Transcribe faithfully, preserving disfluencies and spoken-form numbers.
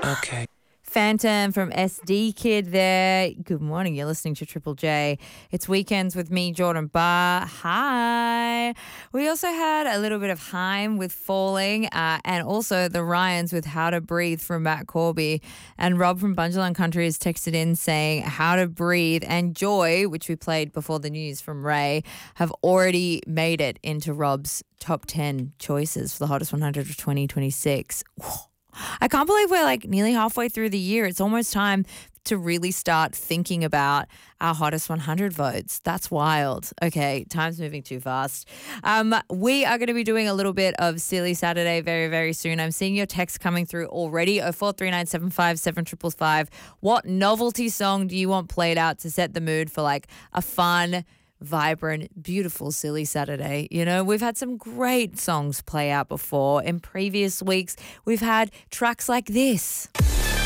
Okay. Phantom from S D Kid there. Good morning. You're listening to Triple J. It's Weekends with me, Jordan Barr. Hi. We also had a little bit of Haim with Falling uh, and also the Ryans with How to Breathe from Matt Corby. And Rob from Bungeland Country has texted in saying How to Breathe and Joy, which we played before the news from Ray, have already made it into Rob's top ten choices for the Hottest one hundred of twenty twenty-six. I can't believe we're like nearly halfway through the year. It's almost time to really start thinking about our Hottest one hundred votes. That's wild. Okay, time's moving too fast. Um, we are going to be doing a little bit of Silly Saturday very, very soon. I'm seeing your texts coming through already. oh four three nine seven five seven five five. What novelty song do you want played out to set the mood for like a fun, vibrant, beautiful, silly Saturday? You know, we've had some great songs play out before. In previous weeks, we've had tracks like this.